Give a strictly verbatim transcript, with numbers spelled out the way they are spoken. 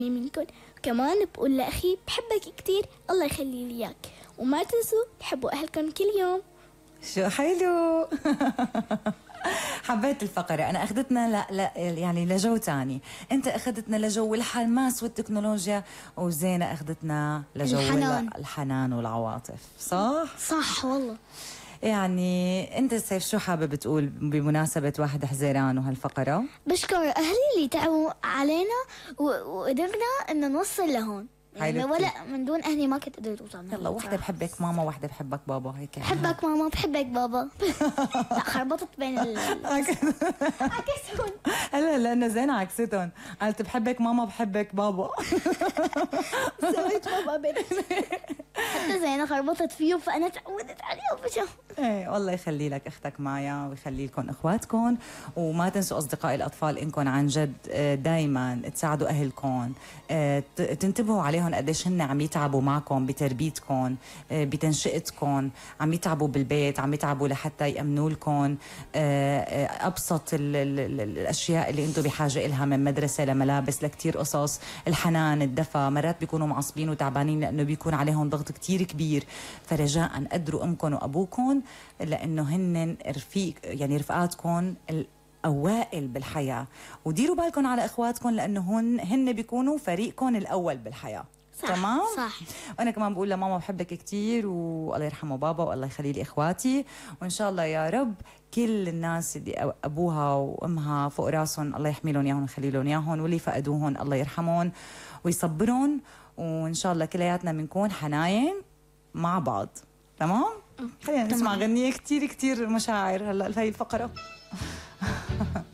منكم. كمان بقول لأخي بحبك كتير، الله يخلي لي إياك، وما تنسوا تحبوا أهلكم كل يوم. شو حلو. حبيت الفقرة. أنا أخذتنا لا لا يعني لجو تاني، أنت أخذتنا لجو الحماس والتكنولوجيا، وزينة أخذتنا لجو الحنان. الحنان والعواطف. صح؟ صح والله. يعني أنت سيف شو حابب تقول بمناسبة واحد حزيران وهالفقرة؟ بشكر أهلي اللي تعبوا علينا وقدرنا إن نوصل لهون، يعني ولا من دون أهلي ما كنت قدرت أوصل. يلا وحدة بحبك ماما وحدة بحبك بابا، هيك بحبك ماما بحبك بابا. لا خربطت بين ال عكسهم. هلا لأنه زينة عكستهم، قالت بحبك ماما بحبك بابا. سويت بابا بنت. حتى زينة خربطت فيه فأنا تعودت عليه وبشوف. ايه والله يخلي لك اختك مايا ويخلي لكم اخواتكم، وما تنسوا اصدقائي الاطفال انكم عن جد دائما تساعدوا اهلكم، تنتبهوا عليهم قديش هن عم يتعبوا معكم بتربيتكم بتنشئتكم، عم يتعبوا بالبيت، عم يتعبوا لحتى يامنوا لكم ابسط الاشياء اللي انتم بحاجه لها، من مدرسه لملابس لكتير قصص، الحنان الدفى. مرات بيكونوا معصبين وتعبانين لانه بيكون عليهم ضغط كتير كبير، فرجاء قدروا امكم وابوكم لانه هن رفيق يعني رفقاتكم الاوائل بالحياه، وديروا بالكم على اخواتكم لانه هن هن بيكونوا فريقكم الاول بالحياه. صح. تمام؟ صح. وانا كمان بقول لماما بحبك كثير، والله يرحمه بابا والله يخلي لي اخواتي، وان شاء الله يا رب كل الناس اللي ابوها وامها فوق راسهم الله يحمي لهم اياهم ويخلي لهم اياهم، واللي فقدوهم الله يرحمهم ويصبرهم، وان شاء الله كلياتنا بنكون حناين مع بعض. تمام؟ خلينا نسمع غنية كتير كتير مشاعر هلا هي الفقرة.